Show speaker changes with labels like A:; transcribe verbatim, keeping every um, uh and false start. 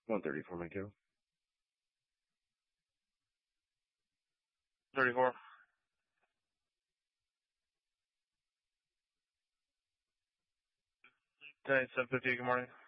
A: one thirty-four, my two.
B: thirty-four. ten seven fifty, good morning.